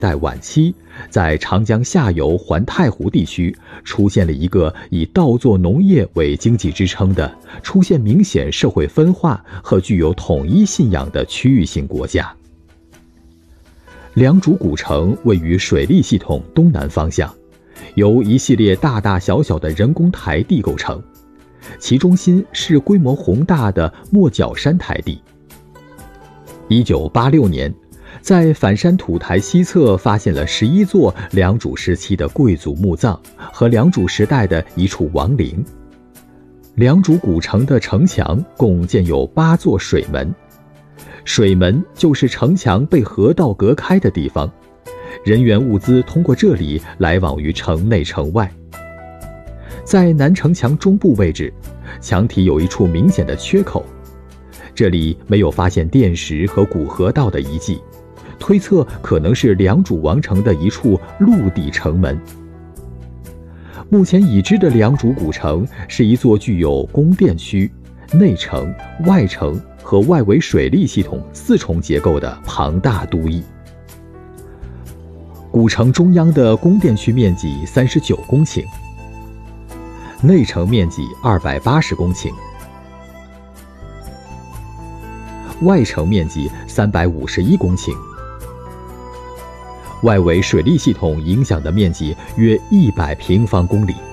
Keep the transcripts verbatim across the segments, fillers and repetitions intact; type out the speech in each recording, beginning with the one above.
代晚期，在长江下游环太湖地区出现了一个以稻作农业为经济支撑的、出现明显社会分化和具有统一信仰的区域性国家。良渚古城位于水利系统东南方向，由一系列大大小小的人工台地构成，其中心是规模宏大的莫角山台地。一九八六年，在反山土台西侧发现了十一座良渚时期的贵族墓葬和良渚时代的一处王陵。良渚古城的城墙共建有八座水门，水门就是城墙被河道隔开的地方，人员物资通过这里来往于城内城外。在南城墙中部位置，墙体有一处明显的缺口，这里没有发现垫石和古河道的遗迹，推测可能是良渚王城的一处陆地城门。目前已知的良渚古城是一座具有宫殿区、内城、外城和外围水利系统四重结构的庞大都邑。古城中央的宫殿区面积三十九公顷，内城面积二百八十公顷，外城面积三百五十一公顷，外围水利系统影响的面积约一百平方公里。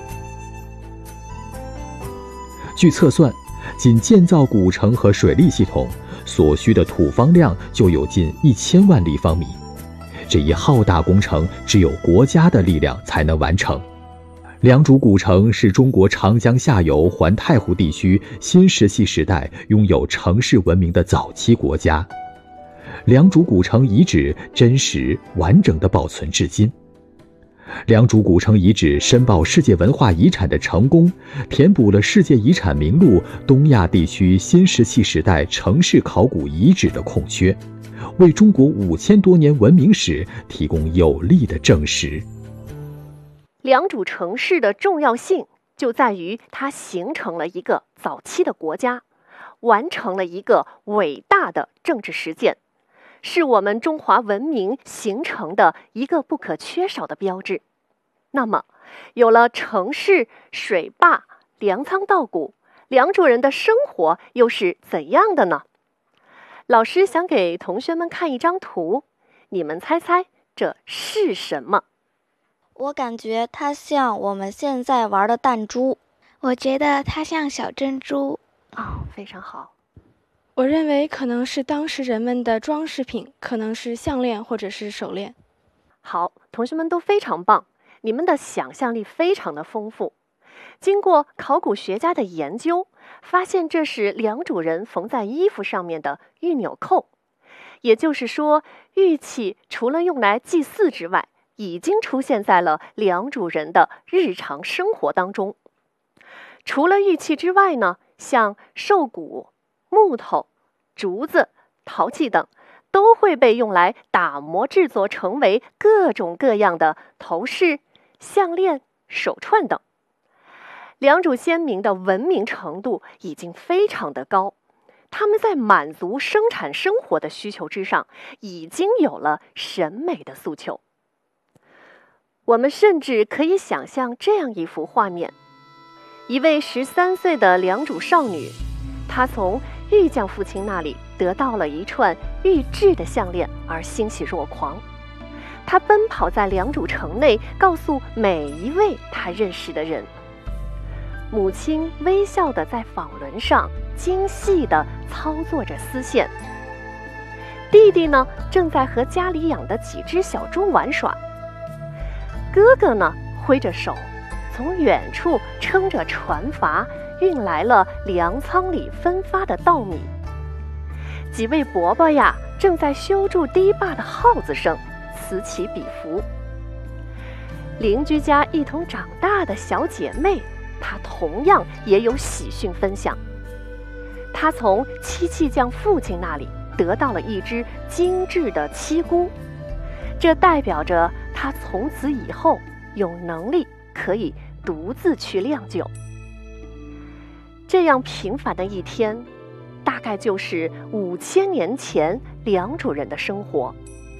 据测算，仅建造古城和水利系统所需的土方量就有近一千万立方米。这一浩大工程只有国家的力量才能完成。良渚古城是中国长江下游环太湖地区新石器时代拥有城市文明的早期国家。良渚古城遗址真实完整地保存至今。良渚古城遗址申报世界文化遗产的成功，填补了世界遗产名录东亚地区新石器时代城市考古遗址的空缺，为中国五千多年文明史提供有力的证实。 良渚城市的重要性就在于它形成了一个早期的国家，完成了一个伟大的政治实践，是我们中华文明形成的一个不可缺少的标志。那么，有了城市、水坝、粮仓稻谷，良渚人的生活又是怎样的呢？老师想给同学们看一张图，你们猜猜这是什么？ 我感觉它像我们现在玩的弹珠。 我觉得它像小珍珠。 哦，非常好。 我认为可能是当时人们的装饰品，可能是项链或者是手链。 好，同学们都非常棒，你们的想象力非常的丰富。经过考古学家的研究，发现这是良渚人缝在衣服上面的玉纽扣。也就是说，玉器除了用来祭祀之外，已经出现在了良渚人的日常生活当中。除了玉器之外呢，像兽骨、木头、竹子、陶器等，都会被用来打磨制作成为各种各样的头饰、项链、手串等。良渚先民的文明程度已经非常的高，他们在满足生产生活的需求之上，已经有了审美的诉求。我们甚至可以想象这样一幅画面：一位十三岁的良渚少女，她从玉匠父亲那里得到了一串玉制的项链，而欣喜若狂。她奔跑在良渚城内，告诉每一位她认识的人。母亲微笑地在纺轮上精细地操作着丝线，弟弟呢，正在和家里养的几只小猪玩耍。哥哥呢，挥着手，从远处撑着船筏运来了粮仓里分发的稻米。几位伯伯呀，正在修筑堤坝的号子声此起彼伏。邻居家一同长大的小姐妹，她同样也有喜讯分享。她从漆器匠父亲那里得到了一只精致的漆箍，这代表着她从此以后有能力可以独自去酿酒。这样平凡的一天，大概就是五千年前良渚人的生活。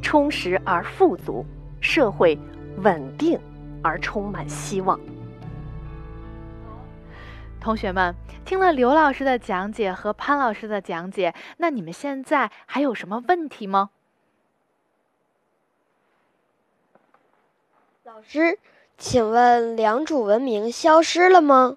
充实而富足，社会稳定而充满希望。 同学们，听了刘老师的讲解和潘老师的讲解，那你们现在还有什么问题吗？ 老师，请问良渚文明消失了吗？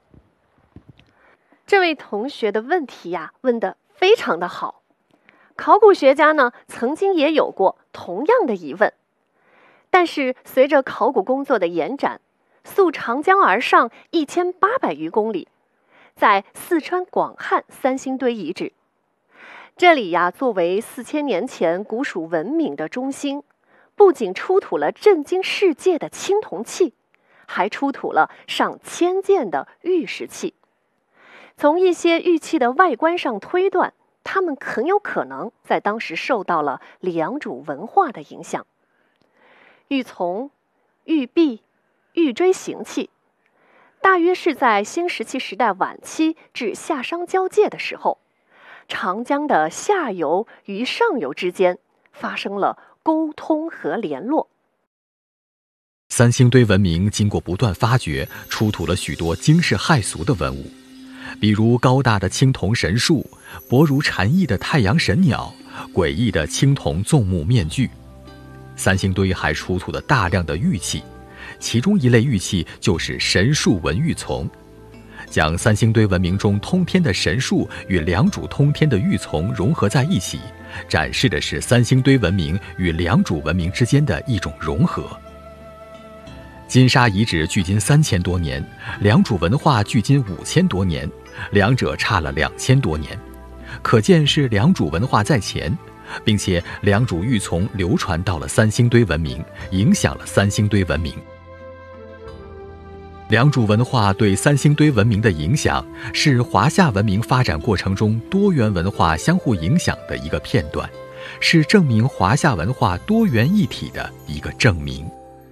这位同学的问题呀、啊，问得非常的好。考古学家呢，曾经也有过同样的疑问，但是随着考古工作的延展，溯长江而上一千八百余公里，在四川广汉三星堆遗址，这里呀，作为四千年前古蜀文明的中心，不仅出土了震惊世界的青铜器，还出土了上千件的玉石器。从一些玉器的外观上推断，它们很有可能在当时受到了良渚文化的影响。玉琮、玉璧、玉锥形器，大约是在新石器时代晚期至夏商交界的时候，长江的下游与上游之间发生了沟通和联络。 三星堆文明经过不断发掘，出土了许多惊世骇俗的文物，比如高大的青铜神树、薄如蝉翼的太阳神鸟、诡异的青铜纵目面具。三星堆还出土了大量的玉器，其中一类玉器就是神树纹玉琮。将三星堆文明中通天的神树与良渚通天的玉琮融合在一起，展示的是三星堆文明与良渚文明之间的一种融合。金沙遗址距今三千多年，良渚文化距今五千多年，两者差了两千多年，可见是良渚文化在前，并且良渚玉琮流传到了三星堆文明，影响了三星堆文明。良渚文化对三星堆文明的影响，是华夏文明发展过程中多元文化相互影响的一个片段，是证明华夏文化多元一体的一个证明。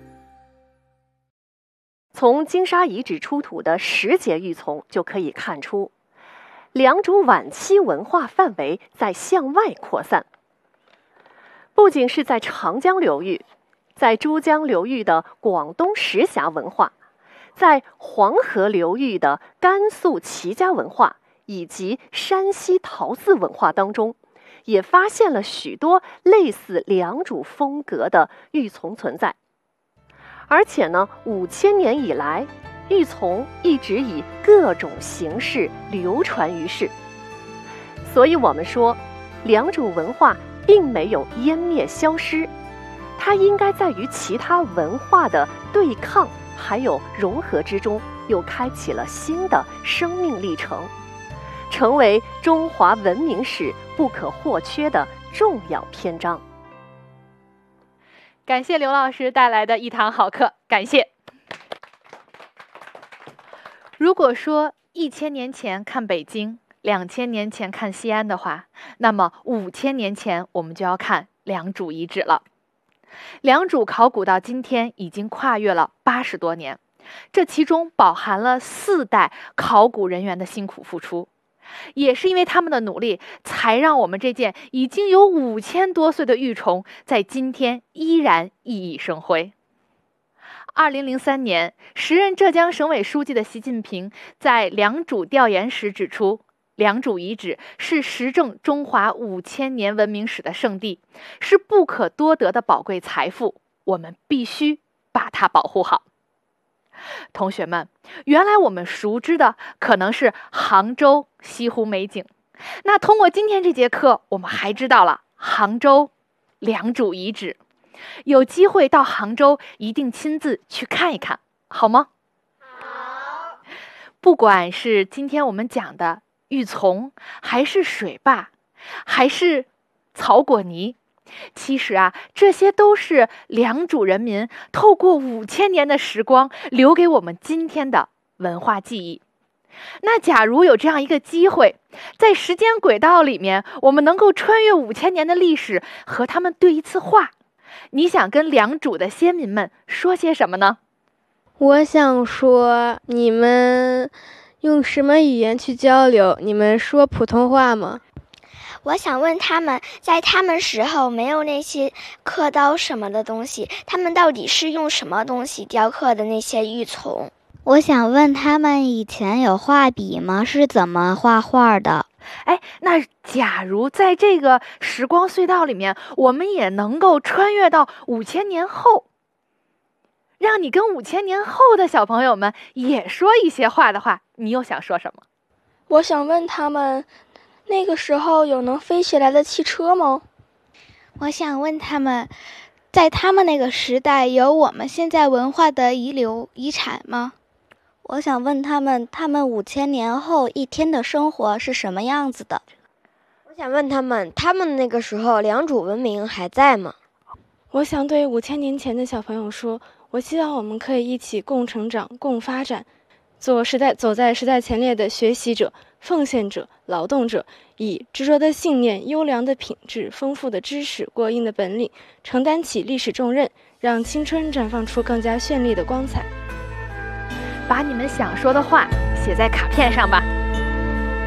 从金沙遗址出土的石节玉琮就可以看出，良渚晚期文化范围在向外扩散，不仅是在长江流域，在珠江流域的广东石峡文化，在黄河流域的甘肃齐家文化以及山西陶寺文化当中，也发现了许多类似良渚风格的玉琮存在。而且呢，五千年以来，玉琮一直以各种形式流传于世。所以我们说，良渚文化并没有湮灭消失，它应该在与其他文化的对抗还有融合之中，又开启了新的生命历程，成为中华文明史不可或缺的重要篇章。 感谢刘老师带来的一堂好课，感谢。如果说一千年前看北京，两千年前看西安的话，那么五千年前我们就要看良渚遗址了。良渚考古到今天已经跨越了八十多年，这其中饱含了四代考古人员的辛苦付出，也是因为他们的努力，才让我们这件已经有五千多岁的玉琮在今天依然熠熠生辉。二零零三年，时任浙江省委书记的习近平在良渚调研时指出，良渚遗址是实证中华五千年文明史的圣地，是不可多得的宝贵财富，我们必须把它保护好。同学们，原来我们熟知的可能是杭州西湖美景，那通过今天这节课，我们还知道了杭州良渚遗址。有机会到杭州，一定亲自去看一看，好吗？好。不管是今天我们讲的玉琮，还是水坝，还是草果泥，其实啊，这些都是良渚人民透过五千年的时光留给我们今天的文化记忆。那假如有这样一个机会，在时间轨道里面，我们能够穿越五千年的历史，和他们对一次话，你想跟良渚的先民们说些什么呢？ 我想说，你们用什么语言去交流？你们说普通话吗？ 我想问他们，在他们时候没有那些刻刀什么的东西，他们到底是用什么东西雕刻的那些玉琮？ 我想问他们以前有画笔吗？是怎么画画的？ 哎，那假如在这个时光隧道里面，我们也能够穿越到五千年后，让你跟五千年后的小朋友们也说一些话的话，你又想说什么？ 我想问他们，那个时候有能飞起来的汽车吗？ 我想问他们，在他们那个时代有我们现在文化的遗留遗产吗？ 我想问他们，他们五千年后一天的生活是什么样子的？ 我想问他们，他们那个时候良渚文明还在吗？ 我想对五千年前的小朋友说，我希望我们可以一起共成长、共发展，做时代走在时代前列的学习者、奉献者、劳动者，以执着的信念、优良的品质、丰富的知识、过硬的本领，承担起历史重任，让青春绽放出更加绚丽的光彩。 把你们想说的话写在卡片上吧。